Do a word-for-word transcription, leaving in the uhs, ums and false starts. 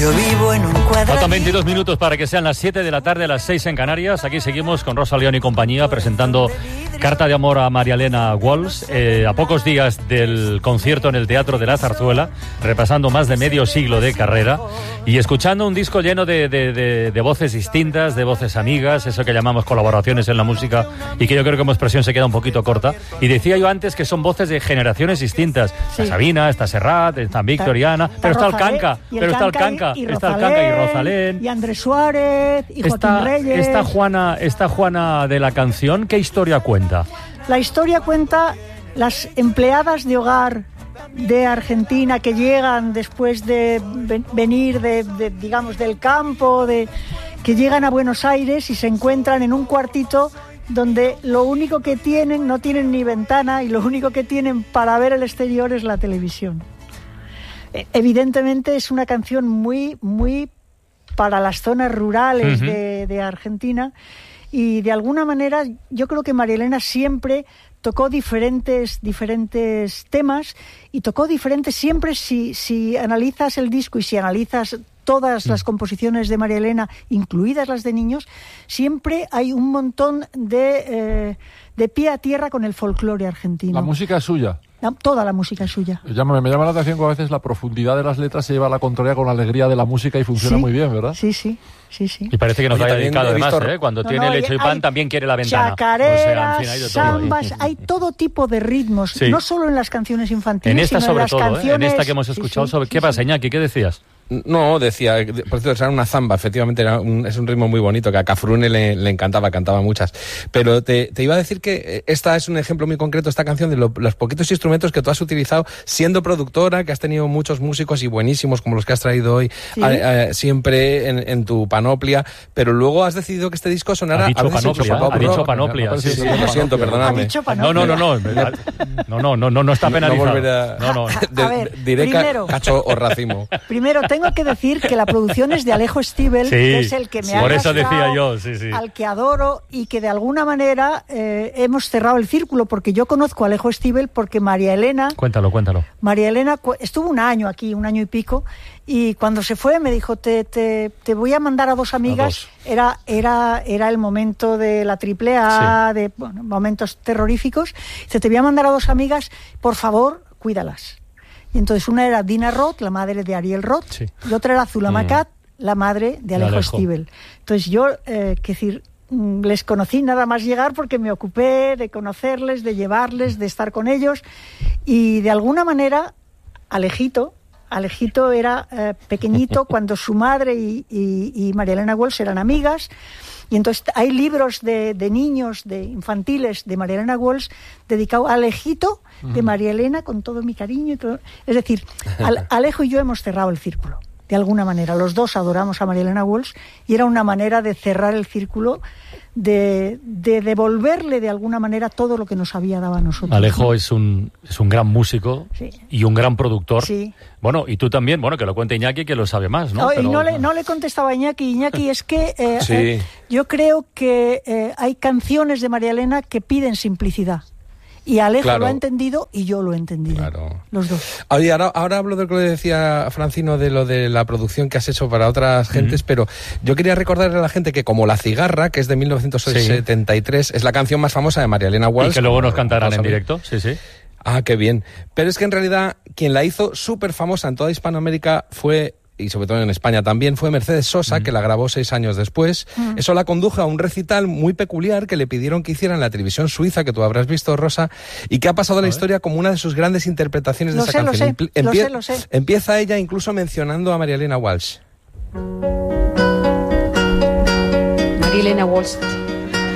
Yo vivo en un cuadradito. Faltan veintidós minutos para que sean las siete de la tarde, las seis en Canarias. Aquí seguimos con Rosa León y compañía presentando Carta de amor a María Elena Walsh, eh, a pocos días del concierto en el Teatro de la Zarzuela, repasando más de medio siglo de carrera y escuchando un disco lleno de, de, de, de voces distintas, de voces amigas, eso que llamamos colaboraciones en la música y que yo creo que como expresión se queda un poquito corta. Y decía yo antes que son voces de generaciones distintas. Sí. Está Sabina, está Serrat, está Víctor y Ana, pero está el Canca, pero está el Canca, está el Canca y Rosalén. Y Andrés Suárez, y Joaquín esta, Reyes. Esta Juana, esta Juana de la canción, ¿qué historia cuenta? La historia cuenta las empleadas de hogar de Argentina que llegan después de venir de, de digamos del campo, de que llegan a Buenos Aires y se encuentran en un cuartito donde lo único que tienen, no tienen ni ventana y lo único que tienen para ver el exterior es la televisión. Evidentemente es una canción muy, muy para las zonas rurales uh-huh. de, de Argentina. Y de alguna manera yo creo que María Elena siempre tocó diferentes, diferentes temas y tocó diferentes, siempre si, si analizas el disco y si analizas todas las composiciones de María Elena, incluidas las de niños, siempre hay un montón de, eh, de pie a tierra con el folclore argentino. La música es suya. La, toda la música es suya. Me llama, me llama la atención que a veces la profundidad de las letras se lleva a la contraria con la alegría de la música y funciona sí, muy bien, ¿verdad? Sí, sí, sí, sí. Y parece que nos Oye, haya dedicado además, visto... ¿eh? Cuando no, tiene no, leche y pan también quiere la ventana. Chacareras, o sea, en fin, hay de todo sambas, ahí. hay todo tipo de ritmos, sí. no solo en las canciones infantiles, en esta sino sobre en las todo, canciones... ¿eh? En esta que hemos escuchado. Sí, sí, sobre... sí, ¿Qué sí. pasa, Iñaki? ¿Qué decías? No, decía, por cierto, era una zamba, efectivamente, era un, es un ritmo muy bonito, que a Cafrune le, le encantaba, cantaba muchas. Pero te, te iba a decir que esta es un ejemplo muy concreto, esta canción, de lo, los poquitos instrumentos que tú has utilizado siendo productora, que has tenido muchos músicos y buenísimos, como los que has traído hoy, ¿sí? a, a, siempre en, en tu panoplia, pero luego has decidido que este disco sonara... Ha dicho panoplia, ha dicho panoplia. Sí, sí, lo siento, perdonadme. No, no, no, no, no, no, no, no, no está penalizado. No volverá... No, no. De, a ver, diré primero, cacho o racimo. Primero, tengo que decir que la producción es de Alejo Stivel, sí, que es el que me sí, ha por eso decía yo, sí, sí. al que adoro y que de alguna manera eh, hemos cerrado el círculo, porque yo conozco a Alejo Stivel porque María Elena... Cuéntalo, cuéntalo. María Elena cu- estuvo un año aquí, un año y pico, y cuando se fue me dijo, te, te, te voy a mandar a dos amigas. A dos. Era, era, era el momento de la triple A, sí. de bueno, momentos terroríficos. Dice, te voy a mandar a dos amigas, por favor, cuídalas. Y entonces una era Dina Roth, la madre de Ariel Roth, sí. y otra era Zula mm. Macat, la madre de Alejo, Alejo. Stivel. Entonces yo, eh, que decir, les conocí nada más llegar porque me ocupé de conocerles, de llevarles, de estar con ellos, y de alguna manera Alejito, Alejito era eh, pequeñito cuando su madre y, y, y María Elena Walsh eran amigas. Y entonces hay libros de, de niños, de infantiles, de María Elena Walsh, dedicado a Alejito, de María Elena, con todo mi cariño y todo. Es decir, al, Alejo y yo hemos cerrado el círculo, de alguna manera. Los dos adoramos a María Elena Walsh y era una manera de cerrar el círculo, de, de devolverle de alguna manera todo lo que nos había dado a nosotros. Alejo es un, es un gran músico, sí. y un gran productor. Sí. Bueno, y tú también, bueno, que lo cuente Iñaki, que lo sabe más, ¿no? No, Pero... y no le, no le contestaba a Iñaki. Iñaki, es que eh, sí. eh, yo creo que eh, hay canciones de María Elena que piden simplicidad. Y Alejo claro. lo ha entendido y yo lo he entendido. Claro. Los dos. Oye, ahora, ahora hablo de lo que decía Francino, de lo de la producción que has hecho para otras gentes, mm. pero yo quería recordarle a la gente que como La Cigarra, que es de mil novecientos setenta y tres, sí. es la canción más famosa de María Elena Walsh. Y que luego nos cantarán en directo, sí, sí. Ah, qué bien. Pero es que en realidad quien la hizo súper famosa en toda Hispanoamérica fue... y sobre todo en España también, fue Mercedes Sosa, mm. que la grabó seis años después. Mm. Eso la condujo a un recital muy peculiar que le pidieron que hiciera en la televisión suiza, que tú habrás visto, Rosa, y que ha pasado a la historia como una de sus grandes interpretaciones lo de esa sé, canción. Lo sé, Empie- lo sé, lo sé. Empieza ella incluso mencionando a María Elena Walsh. María Elena Walsh